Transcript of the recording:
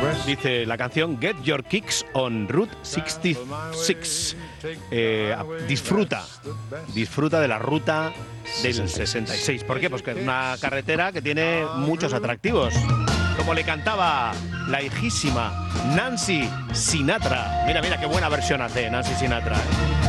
Dice la canción Get Your Kicks on Route 66. Disfruta de la ruta del 66. ¿Por qué? Pues que es una carretera que tiene muchos atractivos. Como le cantaba la hijísima Nancy Sinatra. Mira, mira qué buena versión hace Nancy Sinatra, ¿eh?